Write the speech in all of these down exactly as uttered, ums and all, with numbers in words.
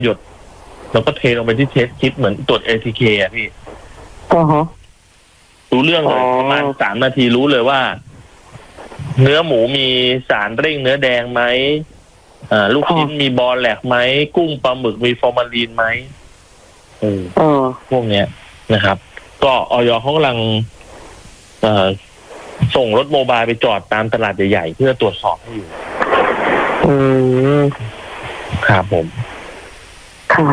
หยดแล้วก็เทลงไปที่เทสคิดเหมือนตรวจ เอ ที เค อ่ะพี่อ๋อฮะรู้เรื่องเลยประมาณสามนาทีรู้เลยว่าเนื้อหมูมีสารเร่งเนื้อแดงไหมอ่าลูกชิ้นมีบอลแหลกไหมกุ้งปลาหมึกมีฟอร์มาลีนไหมเออพวกเนี้ยนะครับก็อย.เขากำลังเอ่อส่งรถโมบายไปจอดตามตลาดใหญ่ๆเพื่อตรวจสอบให้อยู่อืมครับผมค่ะ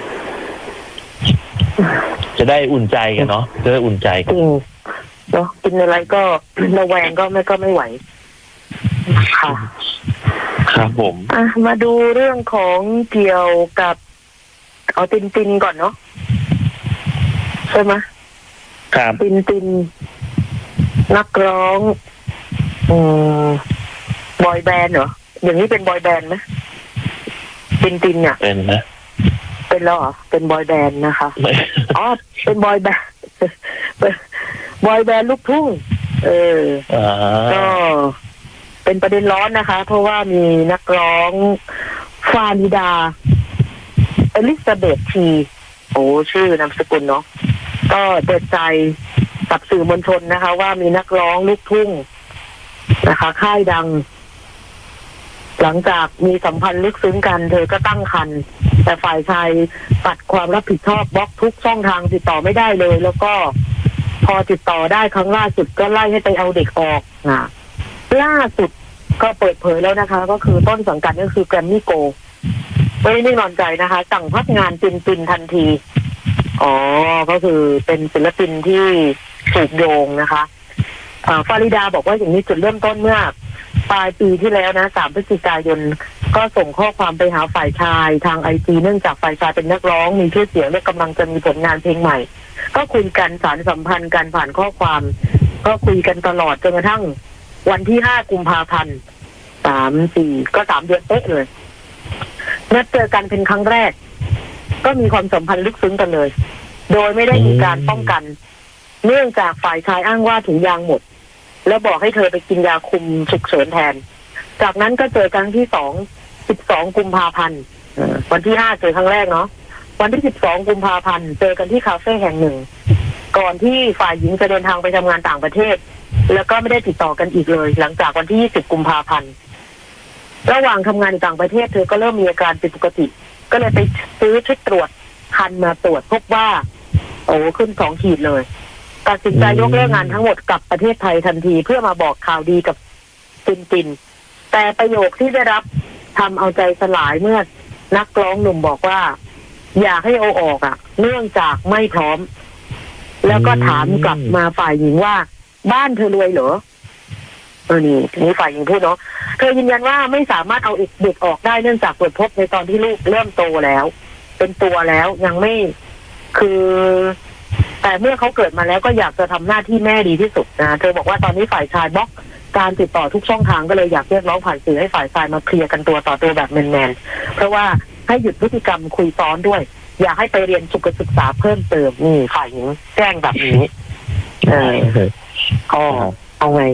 จะได้อุ่นใจกันเนาะจะได้อุ่นใจกันเนาะกินอะไรก็ระแวงก็ไม่ก็ไม่ไหวค่ะครับผมอ่ะมาดูเรื่องของเกี่ยวกับเอาตินตินก่อนเนาะใช่ไหมครับตินตินนักร้องอืมบอยแบนด์เหรออย่างนี้เป็นบอยแบนด์ไหมตินตินเนี่ยเป็นนะเป็นแล้วเหรอเป็นบอยแบนด์นะคะอ๋อเป็นบอยแบนด์เป็นบอยแบนด์ลูกทุ่งเออก็เป็นประเด็นร้อนนะคะ เพราะว่ามีนักร้องฟาริดาอลิซาเบธทีโอ้ชื่อนามสกุลเนาะก็เปิดใจกับสื่อมวลชนนะคะ ว่ามีนักร้องลูกทุ่งนะคะค่ายดังหลังจากมีสัมพันธ์ลึกซึ้งกันเธอก็ตั้งครรภ์แต่ฝ่ายชายปัดความรับผิดชอบบล็อกทุกช่องทางติดต่อไม่ได้เลยแล้วก็พอติดต่อได้ครั้งล่าสุดก็ไล่ให้ไปเอาเด็กออกนะล่าสุดก็เปิดเผยแล้วนะคะ ก็คือต้นสังกัดก็คือแกรมมี่โกไม่ได้นิ่งนอนใจนะคะสั่งพักงานตินตินทันทีอ๋อก็คือเป็นศิลปินที่ถูกโยงนะคะฟาริดาบอกว่าอย่างนี้จุดเริ่มต้นเมื่อปลายปีที่แล้วนะสามพฤศจิกายนก็ส่งข้อความไปหาฝ่ายชายทางไอจีเนื่องจากฝ่ายชายเป็นนักร้องมีชื่อเสียงและกำลังจะมีผลงานเพลงใหม่ก็คุยกันสารสัมพันธ์กันผ่านข้อความก็คุยกันตลอดจนกระทั่งวันที่ห้ากุมภาพันธ์สามสี่ก็สามเดือนเป๊ะเลยนัดเจอกันเป็นครั้งแรกก็มีความสัมพันธ์ลึกซึ้งกันเลยโดยไม่ได้มีการป้องกันเนื่องจากฝ่ายชายอ้างว่าถุงยางหมดแล้วบอกให้เธอไปกินยาคุมฉุกเฉินแทนจากนั้นก็เจอครั้งที่สองสิบสองกุมภาพันธ์วันที่ห้าเจอครั้งแรกเนาะวันที่สิบสองกุมภาพันธ์เจอกันที่คาเฟ่แห่งหนึ่งก่อนที่ฝ่ายหญิงจะเดินทางไปทำงานต่างประเทศแล้วก็ไม่ได้ติดต่อกันอีกเลยหลังจากวันที่ยี่สิบกุมภาพันธ์ระหว่างทำงานในต่างประเทศเธอก็เริ่มมีอาการผิดปกติก็เลยไปซื้อชุดตรวจคันมาตรวจพบว่าโอ้ขึ้นสองขีดเลยตัดสินใจยกเลิกงานทั้งหมดกลับประเทศไทยทันทีเพื่อมาบอกข่าวดีกับตินตินแต่ประโยคที่ได้รับทำเอาใจสลายเมื่อนักร้องหนุ่มบอกว่าอยากให้เอาออกอ่ะเนื่องจากไม่พร้อมแล้วก็ถามกลับมาฝ่ายหญิงว่าบ้านเธอรวยเหรอเออนี่ทีนี้ฝ่ายหญิงพูดเนาะเธอยืนยันว่าไม่สามารถเอาเด็กออกได้เนื่องจากตรวจพบในตอนที่ลูกเริ่มโตแล้วเป็นตัวแล้วยังไม่คือแต่เมื่อเขาเกิดมาแล้วก็อยากจะทำหน้าที่แม่ดีที่สุดนะเธอบอกว่าตอนนี้ฝ่ายชายบล็อกการติดต่อทุกช่องทางก็เลยอยากเรียกร้องผ่านสื่อให้ฝ่ายชายมาเคลียร์กันตัวต่อตัวแบบแมนๆเพราะว่าให้หยุดพฤติกรรมคุยซ้อนด้วยอยากให้ไปเรียนสุขศึกษาเพิ่มเติมนี่ฝ่ายหญิงแจ้งแบบนี้เออก็เอาไง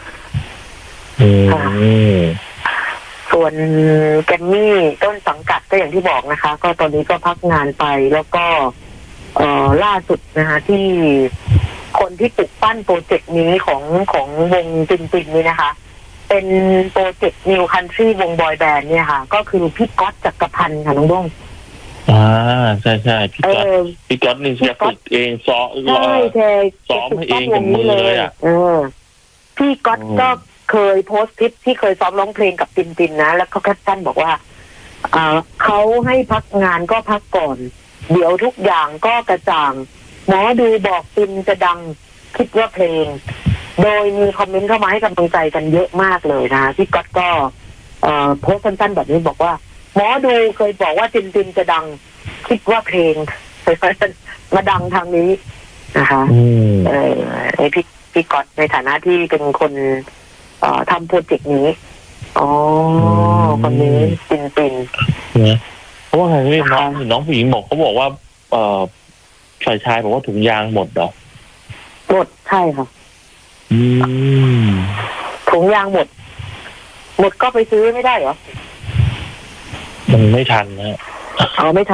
ส่วนแกมมี่ต้นสังกัดก็อย่างที่บอกนะคะก็ตอนนี้ก็พักงานไปแล้วก็เอ่อล่าสุดนะคะที่คนที่ปลุกปั้นโปรเจกต์นี้ของของวงตินตินนี่นะคะเป็นโปรเจกต์ New Country วงบอยแบนด์เนี่ยค่ะก็คือพี่ก๊อตจักรพันธ์ค่ะน้องด้งอ่าใช่ใช่พี่ก๊อตพี่ก๊อตนี่จะฝึกเองซ้อมซ้อมให้เองกับมือเลยอ่ะเออพี่ก๊อตก็เคยโพสต์คลิปที่เคยซ้อมร้องเพลงกับตินตินนะแล้วก็แคปชั่นบอกว่าอ่าเขาให้พักงานก็พักก่อนเดี๋ยวทุกอย่างก็กระจ่างหมอดูบอกตินจะดังคิดว่าเพลงโดยมีคอมเมนต์เข้ามาให้กำลังใจกันเยอะมากเลยนะพี่ก๊อตก็เอ่อโพสต์สั้นๆแบบนี้บอกว่าหมอดูเคยบอกว่าตินตินจะดังคิดว่าเพลงมาดังทางนี้นะคะเออไอพี่พี่ก๊อตในฐานะที่เป็นคนเอ่อทำโปรเจกต์นี้อ๋อคนนี้ตินตินเนี่ยเพราะว่าไงพี่น้องน้องผู้หญิงบอกเขาบอกว่าเอ่อฝ่ายชายบอกว่าถุงยางหมดเหรอหมดใช่ค่ะอืมถุงยางหมดหมดก็ไปซื้อไม่ได้เหรอมันไม่ทันนะเอาไม่